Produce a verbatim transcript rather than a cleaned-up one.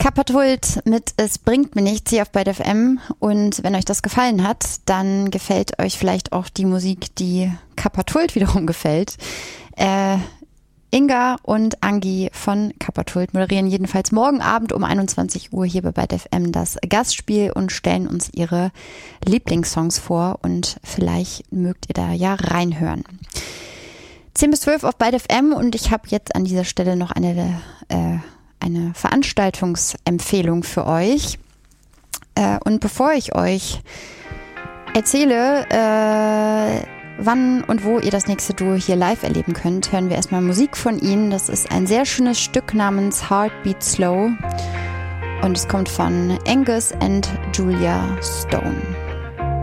Kapatold mit Es bringt mir nichts hier auf Byte F M. Und wenn euch das gefallen hat, dann gefällt euch vielleicht auch die Musik, die Kapatold wiederum gefällt. Äh, Inga und Angi von Kapatold moderieren jedenfalls morgen Abend um einundzwanzig Uhr hier bei Byte F M das Gastspiel und stellen uns ihre Lieblingssongs vor. Und vielleicht mögt ihr da ja reinhören. zehn bis zwölf auf Byte F M und ich habe jetzt an dieser Stelle noch eine... Äh, eine Veranstaltungsempfehlung für euch. Äh, und bevor ich euch erzähle, äh, wann und wo ihr das nächste Duo hier live erleben könnt, hören wir erstmal Musik von ihnen. Das ist ein sehr schönes Stück namens Heartbeat Slow und es kommt von Angus and Julia Stone.